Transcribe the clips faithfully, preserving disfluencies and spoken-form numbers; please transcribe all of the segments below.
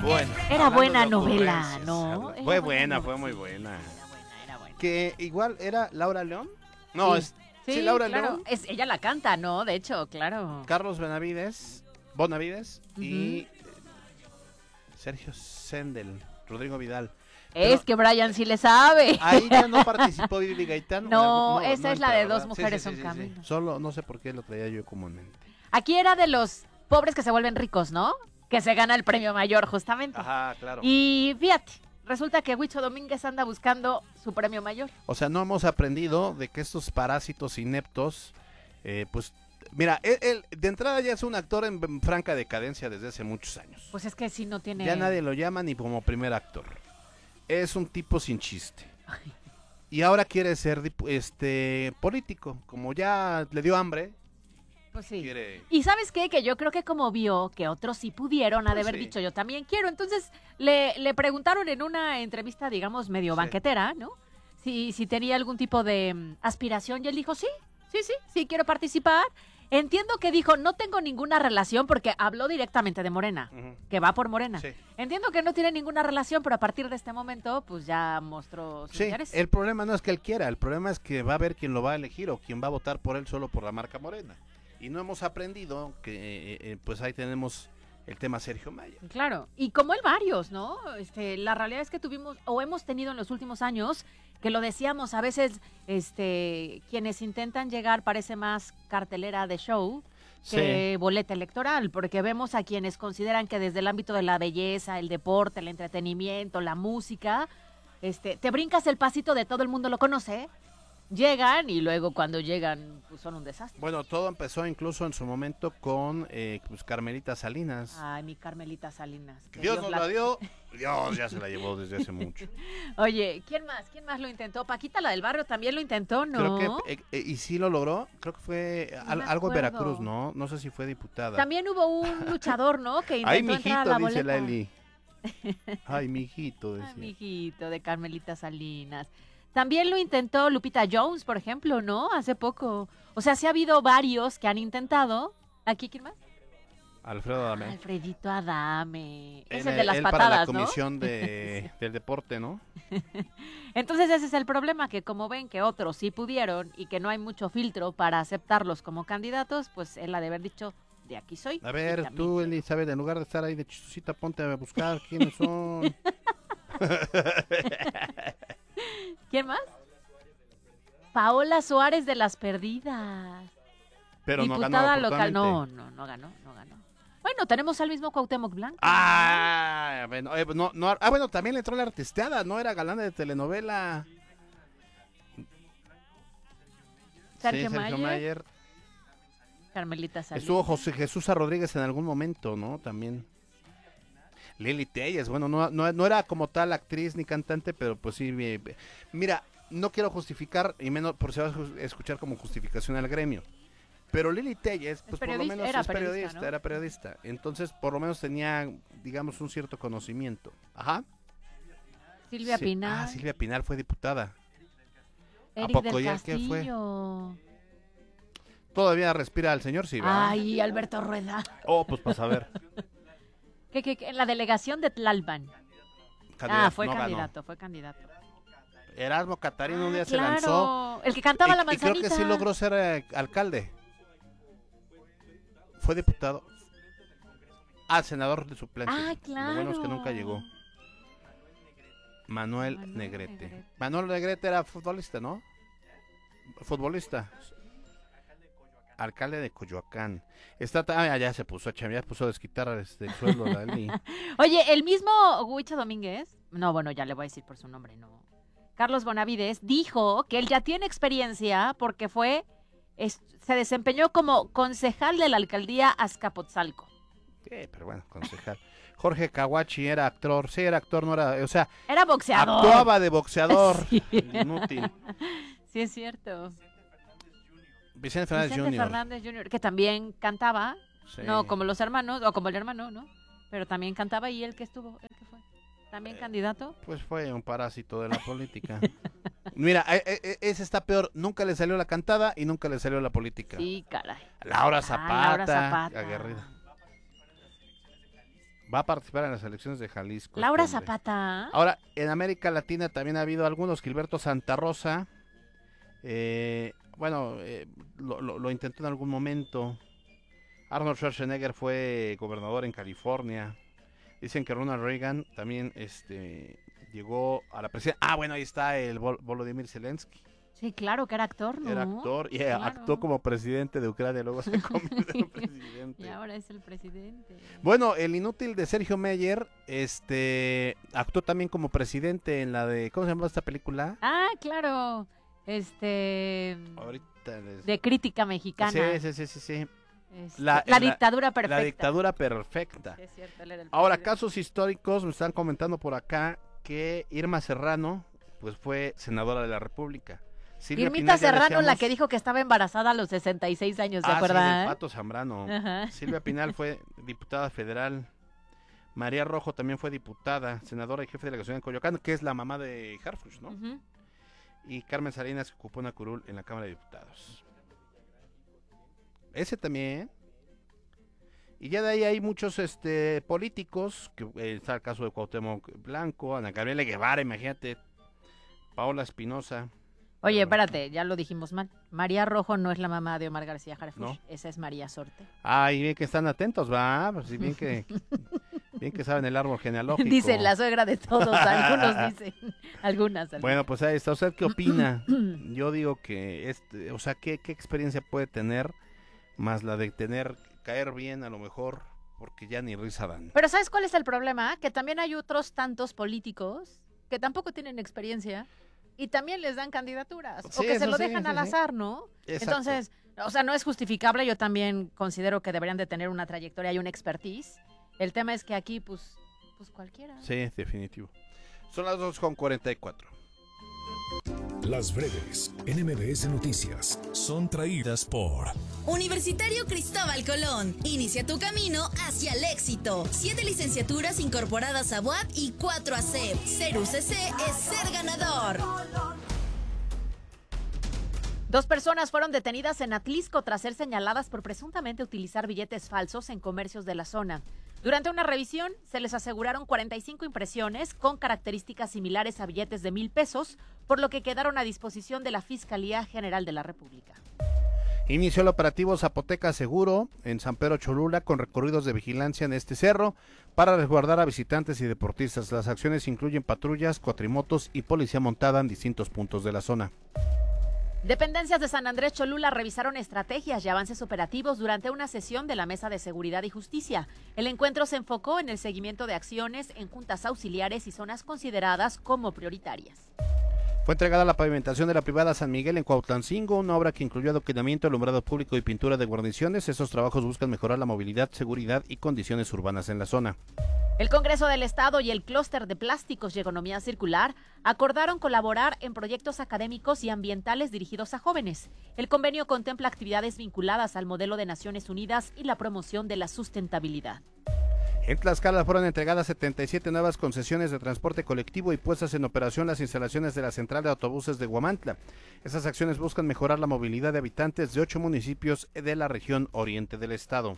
Bueno, Era hablando buena de novela, ocurrencias, ¿no? habla- Era Fue buena buena, fue muy novela. buena. Era buena, era buena. Que igual era Laura León. No, Sí. es Sí, sí, Laura claro. León, Es, ella la canta, ¿no? De hecho, claro. Carlos Benavides, Bonavides y Ujú. eh, Sergio Sendel, Rodrigo Vidal. Es Pero que Brian sí le sabe. ahí ya no participó Vivi Gaitán. No, esa es la entra, de Dos ¿verdad? Mujeres, un camino. Solo no sé por qué lo traía yo como en mente. Aquí era de los pobres que se vuelven ricos, ¿no? Que se gana el premio mayor, justamente. Ajá, claro. Y fíjate, resulta que Huicho Domínguez anda buscando su premio mayor. O sea, no hemos aprendido de que estos parásitos ineptos, eh, pues, mira, él, él de entrada ya es un actor en, en franca decadencia desde hace muchos años. Pues es que si no tiene... Ya nadie lo llama ni como primer actor. Es un tipo sin chiste. Y ahora quiere ser dipu- este político. Como ya le dio hambre, Pues sí. quiere... Y ¿sabes qué? Que yo creo que como vio que otros sí pudieron, ha de Pues haber sí. dicho yo también quiero. Entonces le, le preguntaron en una entrevista, digamos, medio Sí. banquetera, ¿no? Si, si tenía algún tipo de mm, aspiración y él dijo, sí, sí, sí, sí, quiero participar. Entiendo que dijo, no tengo ninguna relación porque habló directamente de Morena, Ujú. que va por Morena. Sí. Entiendo que no tiene ninguna relación, pero a partir de este momento, pues ya mostró su Sí, interés. el problema no es que él quiera, el problema es que va a ver quién lo va a elegir o quién va a votar por él solo por la marca Morena. Y no hemos aprendido que, eh, eh, pues ahí tenemos el tema Sergio Mayer. Claro, y como él varios, ¿no? Este, la realidad es que tuvimos o hemos tenido en los últimos años, que lo decíamos, a veces este, quienes intentan llegar parece más cartelera de show que boleta electoral, porque vemos a quienes consideran que desde el ámbito de la belleza, el deporte, el entretenimiento, la música, este, te brincas el pasito de todo el mundo lo conoce, llegan y luego cuando llegan pues son un desastre. Bueno, todo empezó incluso en su momento con eh, pues Carmelita Salinas. Ay, mi Carmelita Salinas. que Dios nos la- la dio, Dios ya se la llevó desde hace mucho. Oye, ¿quién más? ¿Quién más lo intentó? Paquita, la del barrio, también lo intentó, ¿no? Creo que, eh, eh, y sí lo logró, creo que fue al- me algo en acuerdo. Veracruz, ¿no? No sé si fue diputada. También hubo un luchador, ¿no? Que intentó Ay, entrar mijito, a la dice boleta. la Eli. Ay, mijito, Ay, decía. mijito, de Carmelita Salinas. También lo intentó Lupita Jones, por ejemplo, ¿no? Hace poco. O sea, sí ha habido varios que han intentado. ¿Aquí quién más? Alfredo Adame. Alfredito Adame. Es En el de las él patadas, para la ¿no? comisión de, del deporte, ¿no? Entonces ese es el problema, que como ven que otros sí pudieron y que no hay mucho filtro para aceptarlos como candidatos, pues él ha de haber dicho, de aquí soy. A y ver, también tú, quiero. Elizabeth, en lugar de estar ahí de chistosita, ponte a buscar quiénes son. ¿Quién más? Paola Suárez de Las Perdidas. Pero no Diputada ganó local. No, oportunamente. no, no ganó, no ganó. Bueno, tenemos al mismo Cuauhtémoc Blanco. Ah, bueno, eh, no, no, ah, bueno, también le entró la artisteada, ¿no? Era galán de telenovela. Sergio, Sí, Sergio Mayer, Mayer. Carmelita Salinas. Estuvo José Jesús Rodríguez en algún momento, ¿no? También. Lili Telles, bueno, no, no, no era como tal actriz ni cantante, pero pues sí. eh, Mira, no quiero justificar, y menos por si vas a ju- escuchar como justificación al gremio. Pero Lili Telles, pues por lo periodista, menos era es periodista, periodista, ¿no? era periodista. Entonces, por lo menos tenía, digamos, un cierto conocimiento. Ajá. Silvia Sí. Pinal. Ah, Silvia Pinal fue diputada. Eric poco del ya qué fue? Castillo. Todavía respira el señor, sí, ¿verdad? Ay, Alberto Rueda. Oh, pues para saber. ¿Qué, qué, qué? En la delegación de Tlalpan. Ah, Candidato, fue no ganó. candidato, fue candidato. Erasmo Catarino un Ah, día se claro. lanzó. El que cantaba y, la y creo manzanita. que sí logró ser eh, alcalde. Fue diputado. Ah, senador de suplente. Ah, Lo bueno es que nunca claro. llegó. Manuel, Manuel Negrete. Negrete. Manuel Negrete era futbolista, ¿no? Futbolista. Alcalde de Coyoacán. Está, ah, ya se puso a chambear, puso a desquitar este, el sueldo a Lali. Oye, el mismo Huicho Domínguez, no, bueno, ya le voy a decir por su nombre, no. Carlos Bonavides dijo que él ya tiene experiencia porque fue, es- se desempeñó como concejal de la alcaldía Azcapotzalco. Sí, pero bueno, concejal. Jorge Caguachi era actor, sí, era actor, no era, o sea, Era boxeador. actuaba de boxeador. Sí. Inútil. Sí, es cierto. Vicente Fernández Vicente junior Fernández junior, que también cantaba, Sí. no como los hermanos, o como el hermano, ¿no? Pero también cantaba y él que estuvo, él que fue, también Eh, candidato. Pues fue un parásito de la política. Mira, eh, eh, ese está peor. Nunca le salió la cantada y nunca le salió la política. Sí, caray. Laura Ah, Zapata, Laura Zapata. aguerrida. Va a participar en las elecciones de Jalisco. Laura este hombre. Zapata. Ahora, en América Latina también ha habido algunos. Gilberto Santa Rosa, eh, bueno, eh, lo, lo, lo intentó en algún momento. Arnold Schwarzenegger fue gobernador en California. Dicen que Ronald Reagan también este, llegó a la presidencia. Ah, bueno, ahí está el Vol- Volodymyr Zelensky. Sí, claro que era actor, ¿no? Era actor y Claro. actuó como presidente de Ucrania, luego se convirtió en presidente. Y ahora es el presidente. Bueno, el inútil de Sergio Meyer, este, actuó también como presidente en la de, ¿cómo se llama esta película? Ah, claro. Este. Ahorita les... De crítica mexicana. Sí, sí, sí, sí, sí. Este, La- la, la- dictadura perfecta. La dictadura perfecta. Sí, es cierto, él era el Ahora, presidente. casos históricos, me están comentando por acá que Irma Serrano, pues fue senadora de la República. Silvia Irmita Pinal, ya Serrano, la decíamos- que dijo que estaba embarazada a los sesenta y seis años, ¿se Ah, sí, acuerdan? del Pato Zambrano. Ajá. Silvia Pinal fue diputada federal. María Rojo también fue diputada, senadora y jefe de delegación en Coyoacán, que es la mamá de Harfuch, ¿no? Ujú. Y Carmen Salinas, que ocupó una curul en la Cámara de Diputados. Ese también. Y ya de ahí hay muchos este políticos, que eh, está el caso de Cuauhtémoc Blanco, Ana Gabriela Guevara, imagínate, Paola Espinosa. Oye, espérate, ya lo dijimos mal. María Rojo no es la mamá de Omar García Harfuch, No. esa es María Sorte. Ay, bien que están atentos, va, pues sí, bien que bien que saben el árbol genealógico. Dicen la suegra de todos, algunos dicen, algunas. algunas. Bueno, pues ahí está. ¿Usted qué opina? Yo digo que, este, o sea, ¿qué, qué experiencia puede tener más la de tener, caer bien a lo mejor, porque ya ni risa dan? Pero ¿sabes cuál es el problema? Que también hay otros tantos políticos que tampoco tienen experiencia y también les dan candidaturas Sí, o que se eso lo sí, dejan sí, al sí. azar, ¿no? Exacto. Entonces, o sea, no es justificable. Yo también considero que deberían de tener una trayectoria y una expertise. El tema es que aquí, pues, pues cualquiera. Sí, definitivo. Son las dos con cuarenta y cuatro. Las breves en M B S Noticias son traídas por Universitario Cristóbal Colón. Inicia tu camino hacia el éxito. Siete licenciaturas incorporadas a U A P y cuatro a C E P. Ser U C C es ser ganador. Dos personas fueron detenidas en Atlisco tras ser señaladas por presuntamente utilizar billetes falsos en comercios de la zona. Durante una revisión, se les aseguraron cuarenta y cinco impresiones con características similares a billetes de mil pesos, por lo que quedaron a disposición de la Fiscalía General de la República. Inició el operativo Zapoteca Seguro en San Pedro Cholula con recorridos de vigilancia en este cerro para resguardar a visitantes y deportistas. Las acciones incluyen patrullas, cuatrimotos y policía montada en distintos puntos de la zona. Dependencias de San Andrés Cholula revisaron estrategias y avances operativos durante una sesión de la Mesa de Seguridad y Justicia. El encuentro se enfocó en el seguimiento de acciones en juntas auxiliares y zonas consideradas como prioritarias. Fue entregada la pavimentación de la privada San Miguel en Cuautlancingo, una obra que incluyó adoquinamiento, alumbrado público y pintura de guarniciones. Estos trabajos buscan mejorar la movilidad, seguridad y condiciones urbanas en la zona. El Congreso del Estado y el Clúster de Plásticos y Economía Circular acordaron colaborar en proyectos académicos y ambientales dirigidos a jóvenes. El convenio contempla actividades vinculadas al modelo de Naciones Unidas y la promoción de la sustentabilidad. En Tlaxcala fueron entregadas setenta y siete nuevas concesiones de transporte colectivo y puestas en operación las instalaciones de la central de autobuses de Huamantla. Estas acciones buscan mejorar la movilidad de habitantes de ocho municipios de la región oriente del estado.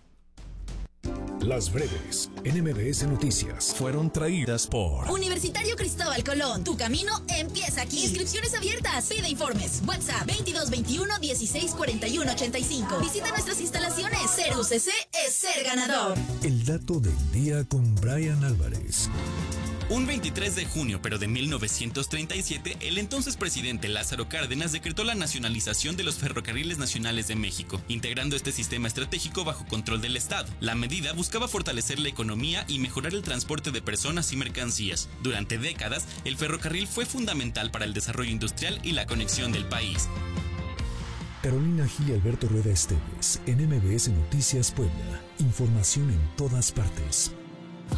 Las breves en M B S Noticias fueron traídas por Universitario Cristóbal Colón. Tu camino empieza aquí. Inscripciones abiertas. Pide informes. WhatsApp veintidós veintiuno dieciséis cuarenta y uno ochenta y cinco. Visita nuestras instalaciones. Ser U C C es ser ganador. El dato del día con Brian Álvarez. Un veintitrés de junio, pero de mil novecientos treinta y siete, el entonces presidente Lázaro Cárdenas decretó la nacionalización de los ferrocarriles nacionales de México, integrando este sistema estratégico bajo control del Estado. La medida buscaba fortalecer la economía y mejorar el transporte de personas y mercancías. Durante décadas, el ferrocarril fue fundamental para el desarrollo industrial y la conexión del país. Carolina Gil y Alberto Rueda Esteves en M B S Noticias Puebla. Información en todas partes.